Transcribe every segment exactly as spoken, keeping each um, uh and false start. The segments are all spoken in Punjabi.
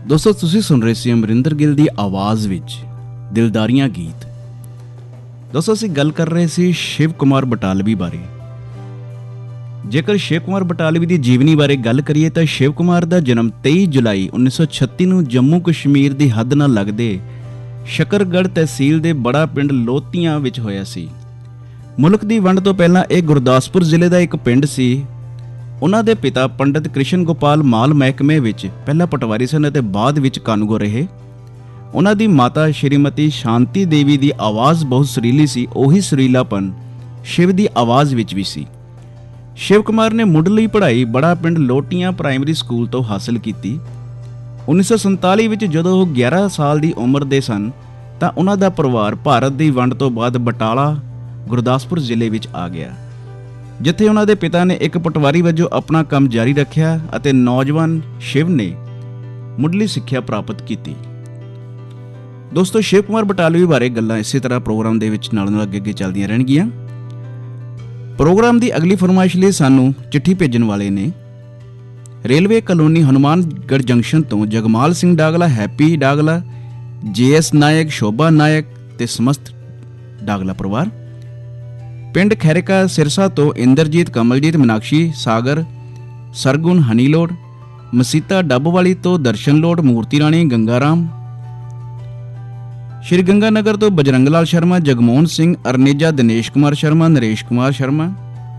ਦੋਸਤੋ ਤੁਸੀਂ ਸੁਣ ਰਹੇ ਸੀ ਅਮਰਿੰਦਰ ਗਿੱਲ ਦੀ ਆਵਾਜ਼ ਵਿੱਚ ਦਿਲਦਾਰੀਆਂ ਗੀਤ। ਦੋਸਤੋ ਅਸੀਂ ਗੱਲ ਕਰ ਰਹੇ ਸੀ ਸ਼ਿਵ ਕੁਮਾਰ ਬਟਾਲਵੀ ਬਾਰੇ। ਜੇਕਰ ਸ਼ਿਵ ਕੁਮਾਰ ਬਟਾਲਵੀ ਦੀ ਜੀਵਨੀ ਬਾਰੇ ਗੱਲ ਕਰੀਏ ਤਾਂ ਸ਼ਿਵ ਕੁਮਾਰ ਦਾ ਜਨਮ ਤੇਈ ਜੁਲਾਈ ਉੱਨੀ ਸੌ ਛੱਤੀ ਨੂੰ ਜੰਮੂ ਕਸ਼ਮੀਰ ਦੀ ਹੱਦ ਨਾਲ ਲੱਗਦੇ ਸ਼ਕਰਗੜ੍ਹ ਤਹਿਸੀਲ ਦੇ ਬੜਾ ਪਿੰਡ ਲੋਤੀਆਂ ਵਿੱਚ ਹੋਇਆ ਸੀ। ਮੁਲਕ ਦੀ ਵੰਡ ਤੋਂ ਪਹਿਲਾਂ ਇਹ ਗੁਰਦਾਸਪੁਰ ਜ਼ਿਲ੍ਹੇ ਦਾ ਇੱਕ ਪਿੰਡ ਸੀ। ਉਹਨਾਂ ਦੇ ਪਿਤਾ ਪੰਡਿਤ ਕ੍ਰਿਸ਼ਨ ਗੋਪਾਲ ਮਾਲ ਮਹਿਕਮੇ ਵਿੱਚ ਪਹਿਲਾਂ ਪਟਵਾਰੀ ਸਨ ਅਤੇ ਬਾਅਦ ਵਿੱਚ ਕਾਨੂੰਗੋ ਰਹੇ। ਉਹਨਾਂ ਦੀ ਮਾਤਾ ਸ਼੍ਰੀਮਤੀ ਸ਼ਾਂਤੀ ਦੇਵੀ ਦੀ ਆਵਾਜ਼ ਬਹੁਤ ਸੁਰੀਲੀ ਸੀ। ਉਹੀ ਸੁਰੀਲਾਪਨ ਸ਼ਿਵ ਦੀ ਆਵਾਜ਼ ਵਿੱਚ ਵੀ ਸੀ। ਸ਼ਿਵ ਕੁਮਾਰ ਨੇ ਮੁੱਢਲੀ ਪੜ੍ਹਾਈ ਬੜਾ ਪਿੰਡ ਲੋਟੀਆਂ ਪ੍ਰਾਇਮਰੀ ਸਕੂਲ ਤੋਂ ਹਾਸਲ ਕੀਤੀ। ਉੱਨੀ ਸੌ ਸੰਤਾਲੀ ਵਿੱਚ ਜਦੋਂ ਉਹ ਗਿਆਰਾਂ ਸਾਲ ਦੀ ਉਮਰ ਦੇ ਸਨ ਤਾਂ ਉਹਨਾਂ ਦਾ ਪਰਿਵਾਰ ਭਾਰਤ ਦੀ ਵੰਡ ਤੋਂ ਬਾਅਦ ਬਟਾਲਾ ਗੁਰਦਾਸਪੁਰ ਜ਼ਿਲ੍ਹੇ ਵਿੱਚ ਆ ਗਿਆ, ਜਿੱਥੇ ਉਹਨਾਂ ਦੇ ਪਿਤਾ ਨੇ ਇੱਕ ਪਟਵਾਰੀ ਵਜੋਂ ਆਪਣਾ ਕੰਮ ਜਾਰੀ ਰੱਖਿਆ ਅਤੇ ਨੌਜਵਾਨ ਸ਼ਿਵ ਨੇ ਮੁੱਢਲੀ ਸਿੱਖਿਆ ਪ੍ਰਾਪਤ ਕੀਤੀ। ਦੋਸਤੋ ਸ਼ਿਵ ਕੁਮਾਰ ਬਟਾਲਵੀ ਬਾਰੇ ਗੱਲਾਂ ਇਸੇ ਤਰ੍ਹਾਂ ਪ੍ਰੋਗਰਾਮ ਦੇ ਵਿੱਚ ਨਾਲ ਨਾਲ ਅੱਗੇ ਅੱਗੇ ਚੱਲਦੀਆਂ ਰਹਿਣਗੀਆਂ। ਪ੍ਰੋਗਰਾਮ ਦੀ ਅਗਲੀ ਫਰਮਾਇਸ਼ ਲਈ ਸਾਨੂੰ ਚਿੱਠੀ ਭੇਜਣ ਵਾਲੇ ਨੇ ਰੇਲਵੇ ਕਲੋਨੀ ਹਨੂਮਾਨਗੜ੍ਹ ਜੰਕਸ਼ਨ ਤੋਂ ਜਗਮਾਲ ਸਿੰਘ ਡਾਗਲਾ, ਹੈਪੀ ਡਾਗਲਾ, ਜੇ ਐਸ ਨਾਇਕ, ਸ਼ੋਭਾ ਨਾਇਕ ਤੇ ਸਮਸਤ ਡਾਗਲਾ ਪਰਿਵਾਰ। ਪਿੰਡ ਖੈਰਕਾ ਸਿਰਸਾ ਤੋਂ ਇੰਦਰਜੀਤ, ਕਮਲਜੀਤ, ਮੀਨਾਕਸ਼ੀ, ਸਾਗਰ, ਸਰਗੁਣ, ਹਨੀਲੋਡ। ਮਸੀਤਾ ਡੱਬਵਾਲੀ ਤੋਂ ਦਰਸ਼ਨ ਲੋਡ, ਮੂਰਤੀ ਰਾਣੀ, ਗੰਗਾਰਾਮ। ਸ਼੍ਰੀ ਗੰਗਾ ਨਗਰ ਤੋਂ ਬਜਰੰਗ ਲਾਲ ਸ਼ਰਮਾ, ਜਗਮੋਹਨ ਸਿੰਘ, ਅਰਨੇਜਾ, ਦਿਨੇਸ਼ ਕੁਮਾਰ ਸ਼ਰਮਾ, ਨਰੇਸ਼ ਕੁਮਾਰ ਸ਼ਰਮਾ।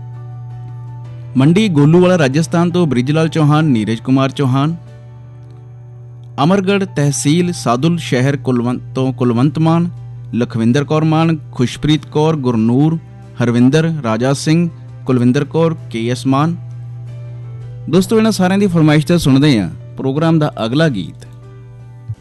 ਮੰਡੀ ਗੋਲੂਵਾਲਾ ਰਾਜਸਥਾਨ ਤੋਂ ਬ੍ਰਿਜ ਲਾਲ ਚੌਹਾਨ, ਨੀਰਜ ਕੁਮਾਰ ਚੌਹਾਨ। ਅਮਰਗੜ੍ਹ ਤਹਿਸੀਲ ਸਾਦੁਲ ਸ਼ਹਿਰ ਕੁਲਵੰਤ ਤੋਂ ਕੁਲਵੰਤ ਮਾਨ, ਲਖਵਿੰਦਰ ਕੌਰ ਮਾਨ, ਖੁਸ਼ਪ੍ਰੀਤ ਕੌਰ, ਗੁਰਨੂਰ, ਹਰਵਿੰਦਰ, ਰਾਜਾ ਸਿੰਘ, ਕੁਲਵਿੰਦਰ ਕੌਰ, ਕੇ ਐਸ ਮਾਨ। ਦੋਸਤੋ ਇਹਨਾਂ ਸਾਰਿਆਂ ਦੀ ਫਰਮਾਇਸ਼ ਤੇ ਸੁਣਦੇ ਹਾਂ ਪ੍ਰੋਗਰਾਮ ਦਾ ਅਗਲਾ ਗੀਤ।